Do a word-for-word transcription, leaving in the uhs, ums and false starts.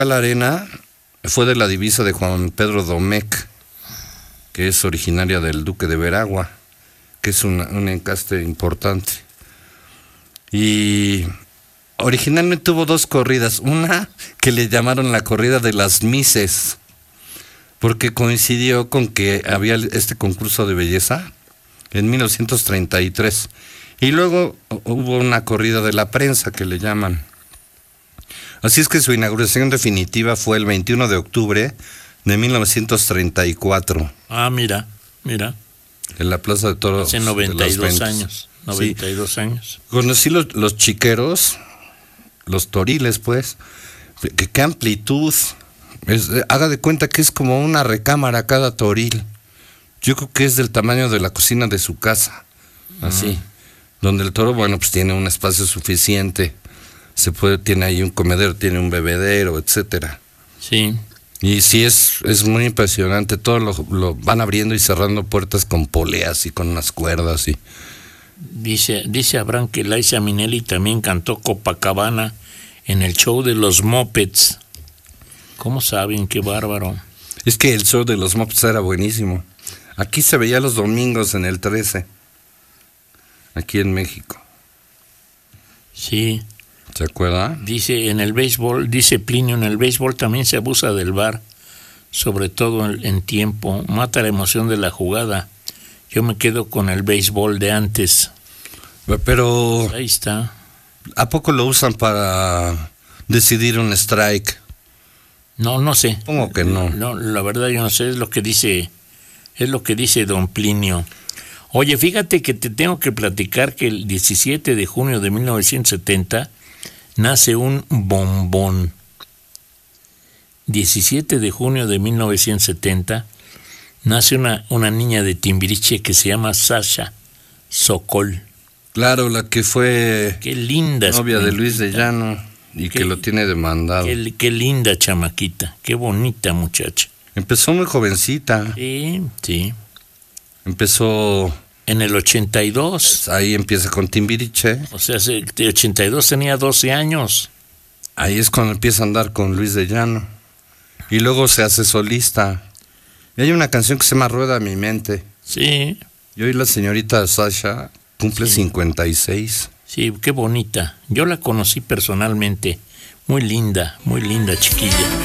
La arena fue de la divisa de Juan Pedro Domecq, que es originaria del Duque de Veragua, que es una, un encaste importante. Y originalmente tuvo dos corridas, una que le llamaron la corrida de las Mises, porque coincidió con que había este concurso de belleza en mil novecientos treinta y tres, y luego hubo una corrida de la prensa que le llaman. Así es que su inauguración definitiva fue el veintiuno de octubre de mil novecientos treinta y cuatro. Ah, mira, mira. En la Plaza de Toros. Hace noventa y dos años. noventa y dos sí. años. Conocí los, los chiqueros, los toriles, pues. ¿Qué, qué amplitud? Es, haga de cuenta que es como una recámara cada toril. Yo creo que es del tamaño de la cocina de su casa. Así. Uh-huh. Donde el toro, bueno, pues tiene un espacio suficiente. Se puede, tiene ahí un comedero, tiene un bebedero, etcétera. Sí. Y sí es, es muy impresionante, todo lo, lo van abriendo y cerrando puertas con poleas y con unas cuerdas y. Dice, dice Abraham que Liza Minnelli también cantó Copacabana en el show de los Muppets. ¿Cómo saben? Qué bárbaro. Es que el show de los Muppets era buenísimo. Aquí se veía los domingos en el trece. Aquí en México. Sí. ¿Se acuerda? Dice en el béisbol, dice Plinio, en el béisbol también se abusa del V A R, sobre todo en, en tiempo, mata la emoción de la jugada. Yo me quedo con el béisbol de antes. Pero ahí está. ¿A poco lo usan para decidir un strike? No, no sé. Supongo que no. No, la verdad yo no sé, es lo que dice, es lo que dice don Plinio. Oye, fíjate que te tengo que platicar que el diecisiete de junio de mil novecientos setenta nace un bombón. diecisiete de junio de mil novecientos setenta nace una, una niña de Timbiriche que se llama Sasha Sokol. Claro, la que fue qué linda novia de Luis de Llano y qué, que lo tiene demandado. Qué, qué linda chamaquita, qué bonita muchacha. Empezó muy jovencita. Sí, sí. Empezó en el ochenta y dos. Ahí empieza con Timbiriche. O sea, de ochenta y dos tenía doce años. Ahí es cuando empieza a andar con Luis de Llano. Y luego se hace solista. Y hay una canción que se llama Rueda mi mente. Sí. Y hoy la señorita Sasha cumple sí. cincuenta y seis. Sí, qué bonita. Yo la conocí personalmente. Muy linda, muy linda chiquilla.